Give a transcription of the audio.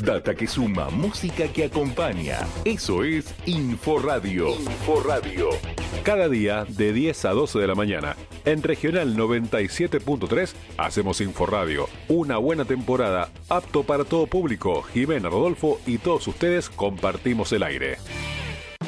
Data que suma, música que acompaña. Eso es Inforadio. Inforadio. Cada día de 10 a 12 de la mañana. En Regional 97.3 hacemos Inforadio. Una buena temporada, apto para todo público. Jimena, Rodolfo y todos ustedes compartimos el aire.